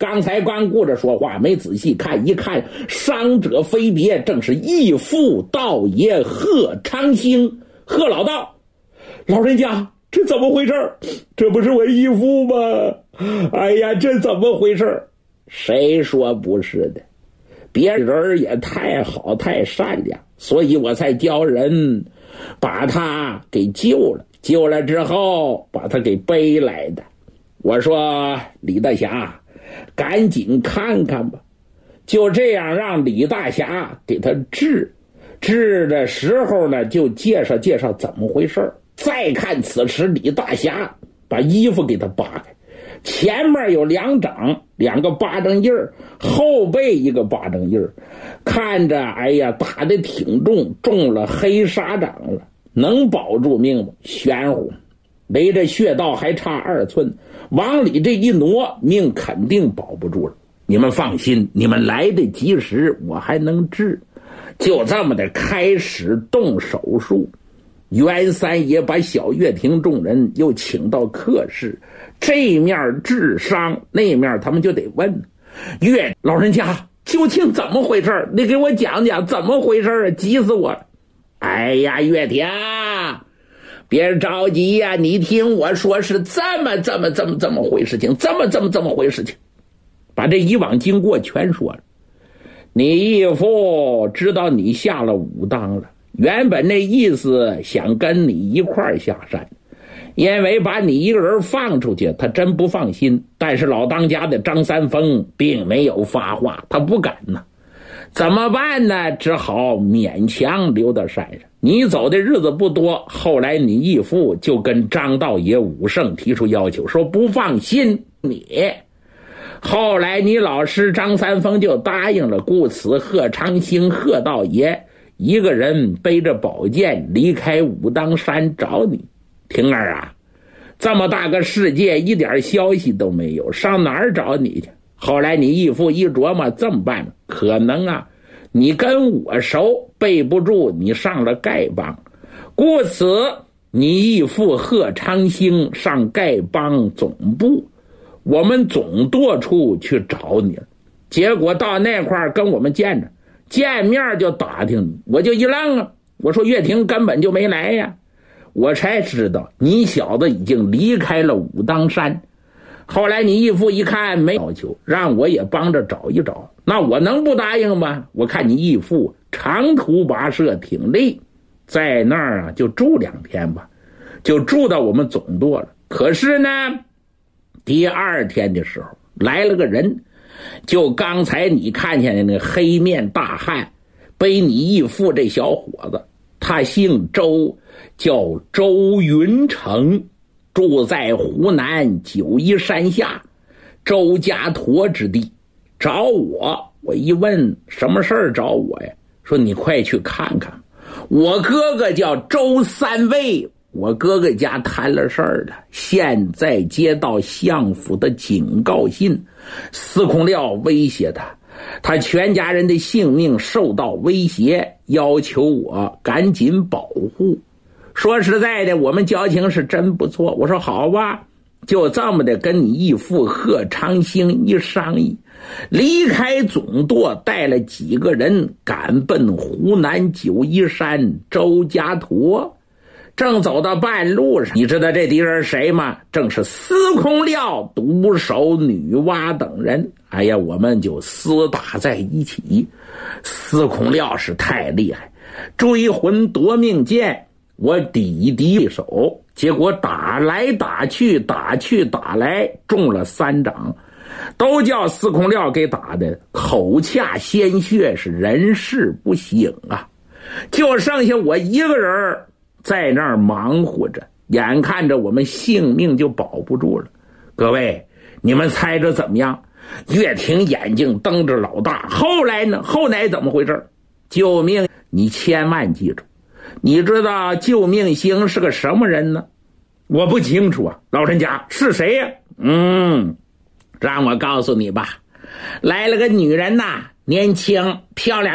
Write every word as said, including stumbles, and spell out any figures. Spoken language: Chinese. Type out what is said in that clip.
刚才光顾着说话，没仔细看，一看伤者非别，正是义父道爷贺长兴。贺老道，老人家，这怎么回事？这不是我义父吗？哎呀，这怎么回事？谁说不是的？别人也太好太善良，所以我才叫人把他给救了，救了之后把他给背来的。我说李大侠，赶紧看看吧。就这样让李大侠给他治，治的时候呢，就介绍介绍怎么回事。再看此时李大侠把衣服给他扒开，前面有两掌，两个巴掌印儿，后背一个巴掌印儿，看着哎呀打得挺重，中了黑沙掌了，能保住命吗？玄乎，离着穴道还差二寸，往里这一挪，命肯定保不住了。你们放心，你们来得及时，我还能治。就这么的开始动手术。袁三爷把小岳亭众人又请到客室，这面治伤，那面他们就得问岳老人家究竟怎么回事？你给我讲讲怎么回事啊，急死我了。哎呀，岳亭，别着急呀、啊，你听我说，是这么这么这么这么回事情，这么这么这么回事情，把这以往经过全说了。你义父知道你下了武当了，原本那意思想跟你一块儿下山，因为把你一个人放出去他真不放心，但是老当家的张三丰并没有发话，他不敢呢。怎么办呢？只好勉强留到山上。你走的日子不多，后来你义父就跟张道爷武圣提出要求，说不放心你。后来你老师张三丰就答应了，故此贺长兴贺道爷一个人背着宝剑离开武当山找你。婷儿啊，这么大个世界一点消息都没有，上哪儿找你去？后来你义父一琢磨，这么办，可能啊你跟我熟，背不住你上了丐帮，故此你义父贺长兴上丐帮总部，我们总舵处去找你了。结果到那块儿跟我们见着，见面就打听你，我就一愣啊，我说岳亭根本就没来呀，我才知道你小子已经离开了武当山。后来你义父一看没要求，让我也帮着找一找，那我能不答应吗？我看你义父长途跋涉挺累，在那儿啊就住两天吧，就住到我们总舵了。可是呢第二天的时候来了个人，就刚才你看见的那个黑面大汉，背你义父这小伙子，他姓周，叫周云成，住在湖南九嶷山下周家沱之地，找我。我一问什么事儿找我呀？说你快去看看，我哥哥叫周三位，我哥哥家摊了事儿了，现在接到相府的警告信，司空廖威胁他，他全家人的性命受到威胁，要求我赶紧保护。说实在的，我们交情是真不错。我说好吧，就这么的跟你义父贺长兴一商议，离开总舵，带了几个人赶奔湖南九嶷山周家沱。正走到半路上，你知道这敌人谁吗？正是司空廖、独守女娲等人。哎呀，我们就厮打在一起。司空廖是太厉害，追魂夺命剑我抵敌一手，结果打来打去打去打来中了三掌，都叫司空廖给打的口洽鲜血，是人事不省啊。就剩下我一个人在那儿忙活着，眼看着我们性命就保不住了。各位，你们猜着怎么样？岳亭眼睛瞪着老大。后来呢？后来怎么回事？救命！你千万记住，你知道救命星是个什么人呢？我不清楚啊，老人家是谁呀、啊？嗯，让我告诉你吧，来了个女人呐，年轻漂亮。